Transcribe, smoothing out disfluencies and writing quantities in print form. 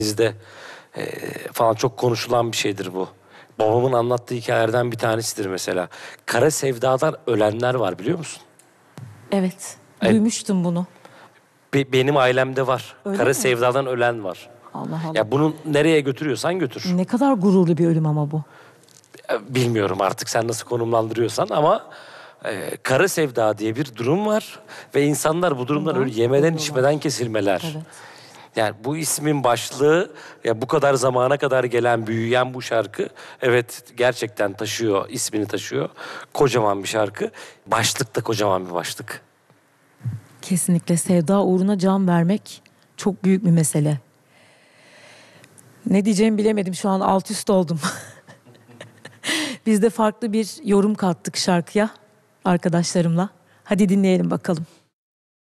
Bizde falan çok konuşulan bir şeydir bu. Babamın anlattığı hikayelerden bir tanesidir mesela. Kara sevdadan ölenler var, biliyor musun? Evet, Evet. duymuştum bunu. Benim ailemde var. Öyle Kara mi? sevdadan ölen var. Allah Allah. Ya bunu nereye götürüyorsan götür. Ne kadar gururlu bir ölüm ama bu. Bilmiyorum artık sen nasıl konumlandırıyorsan ama kara sevda diye bir durum var ve insanlar bu durumdan Bundan öyle yemeden ölüyorlar. içmeden kesilmeler. Evet. Yani bu ismin başlığı, ya bu kadar zamana kadar gelen, büyüyen bu şarkı, evet gerçekten taşıyor, ismini taşıyor. Kocaman bir şarkı. Başlık da kocaman bir başlık. Kesinlikle sevda uğruna can vermek çok büyük bir mesele. Ne diyeceğimi bilemedim, şu an alt üst oldum. Biz de farklı bir yorum kattık şarkıya arkadaşlarımla. Hadi dinleyelim bakalım.